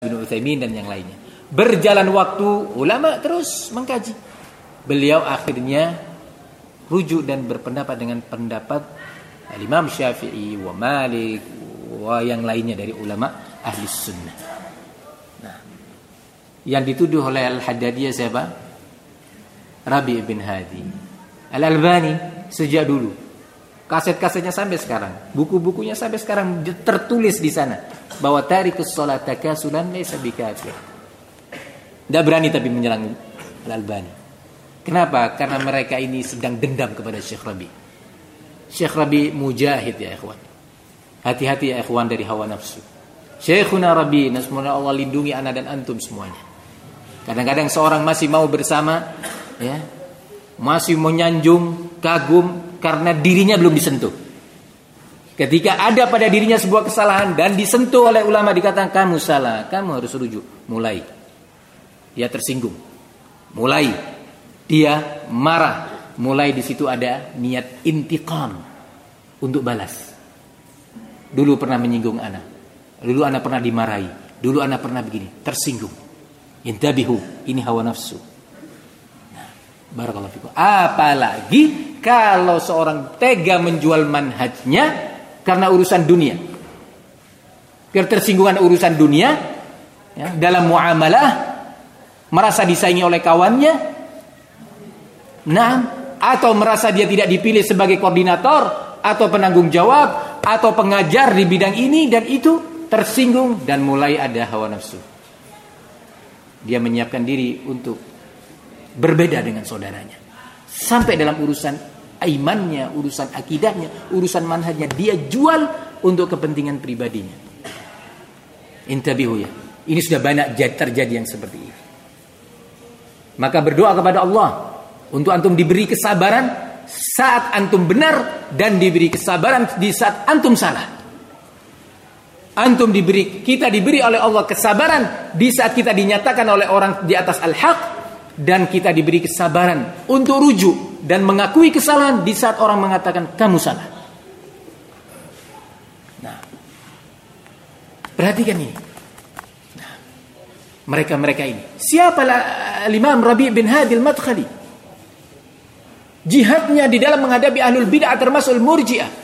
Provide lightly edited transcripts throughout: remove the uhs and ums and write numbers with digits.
Ibnu Utsaimin dan yang lainnya. Berjalan waktu, ulama terus mengkaji. Beliau akhirnya rujuk dan berpendapat dengan pendapat Imam Syafi'i wa Malik wa yang lainnya dari ulama ahli sunnah. Nah, yang dituduh oleh Al-Haddadiyah siapa? Rabi' bin Hadi. Al-Albani sejak dulu, kaset-kasetnya sampai sekarang, buku-bukunya sampai sekarang tertulis di sana bahwa tarikus shalat takasulan laysa bikafir. Tidak berani tapi menyerang Al-Albani. Kenapa? Karena mereka ini sedang dendam kepada Syekh Rabi. Syekh Rabi mujahid ya ikhwan. Hati-hati ya ikhwan dari hawa nafsu. Syekhuna Rabi, semoga Allah lindungi ana dan antum semuanya. Kadang-kadang seorang masih mau bersama, ya, masih menyanjung, kagum karena dirinya belum disentuh. Ketika ada pada dirinya sebuah kesalahan dan disentuh oleh ulama, dikatakan kamu salah, kamu harus rujuk. Mulai dia tersinggung, mulai dia marah, mulai di situ ada niat intiqam untuk balas. Dulu pernah menyinggung ana, dulu ana pernah dimarahi, dulu ana pernah begini, tersinggung. Intabihu, ini hawa nafsu. Nah, barakallahu fikum. Apalagi kalau seorang tega menjual manhajnya karena urusan dunia, ketersinggungan urusan dunia, ya, dalam muamalah, merasa disaingi oleh kawannya, nah, atau merasa dia tidak dipilih sebagai koordinator atau penanggung jawab atau pengajar di bidang ini dan itu, tersinggung dan mulai ada hawa nafsu. Dia menyiapkan diri untuk berbeda dengan saudaranya. Sampai dalam urusan imannya, urusan akidahnya, urusan manhajnya, dia jual untuk kepentingan pribadinya. Intabihu ya. Ini sudah banyak terjadi yang seperti ini. Maka berdoa kepada Allah untuk antum diberi kesabaran saat antum benar dan diberi kesabaran di saat antum salah. Kita diberi oleh Allah kesabaran di saat kita dinyatakan oleh orang di atas al-haq, dan kita diberi kesabaran untuk rujuk dan mengakui kesalahan di saat orang mengatakan kamu salah. Nah, perhatikan ini. Nah, mereka ini. Siapa Imam Rabi' bin Hadi al-Madkhali? Jihadnya di dalam menghadapi ahlul bid'ah termasuk al-murji'ah.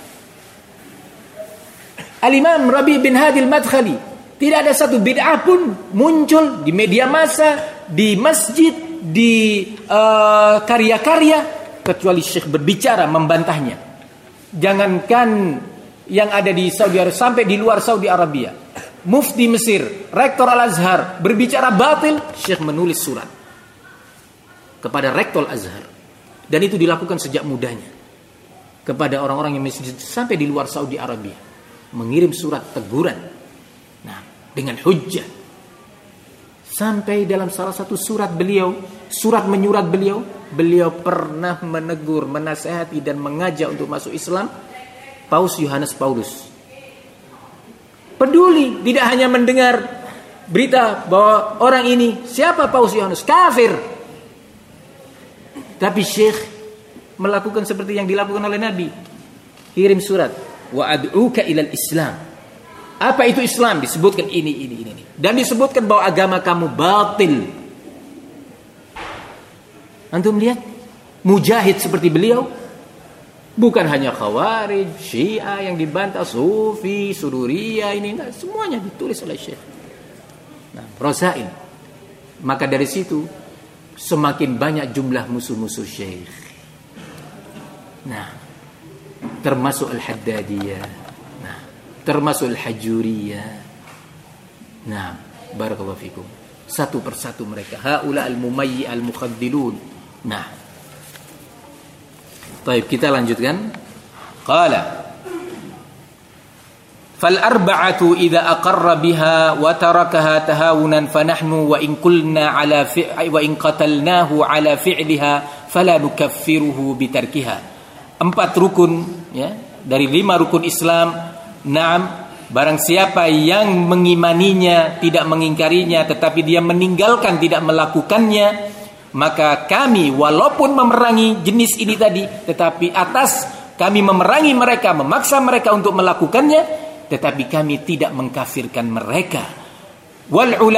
Al-Imam Rabi' bin Hadi al-Madkhali, tidak ada satu bid'ah pun muncul di media massa, di masjid, di karya-karya, kecuali Syekh berbicara membantahnya. Jangankan yang ada di Saudi Arabia, sampai di luar Saudi Arabia, Mufti Mesir, Rektor Al-Azhar berbicara batil, Syekh menulis surat kepada Rektor Al-Azhar, dan itu dilakukan sejak mudanya kepada orang-orang yang masjid sampai di luar Saudi Arabia, mengirim surat teguran, nah, dengan hujjah. Sampai dalam salah satu surat beliau, surat menyurat beliau pernah menegur, menasihati dan mengajak untuk masuk Islam Paus Yohanes Paulus. Peduli, tidak hanya mendengar berita bahwa orang ini, siapa Paus Yohanes, kafir, tapi Syekh melakukan seperti yang dilakukan oleh Nabi, kirim surat, wa ad'uka ilal Islam. Apa itu Islam? Disebutkan ini. Dan disebutkan bahwa agama kamu batil. Antum lihat, mujahid seperti beliau, bukan hanya Khawarij, Syiah yang dibantah, Sufi, Sururiyah, ini semuanya ditulis oleh Syekh. Nah, Rosail. Maka dari situ semakin banyak jumlah musuh-musuh Syekh. Nah, termasuk Al-Haddadiyah, nah, termasuk Al-Hajuriyah. Nah, barakallahu fikum. Satu persatu mereka, haula al-mumayyi al-mukhadzilun. Nah, baik, kita lanjutkan. Qala fal arba'atu idza aqarra biha wa tarakaha tahawunan fa nahnu wa in qulna ala wa in qatalnahu ala fi'liha fala nukaffiruhu bitarkiha. 4 rukun, ya, dari 5 rukun Islam. Naam, barang siapa yang mengimaninya, tidak mengingkarinya, tetapi dia meninggalkan, tidak melakukannya, maka kami walaupun memerangi jenis ini tadi, tetapi atas kami memerangi mereka, memaksa mereka untuk melakukannya, tetapi kami tidak mengkafirkan mereka. Wal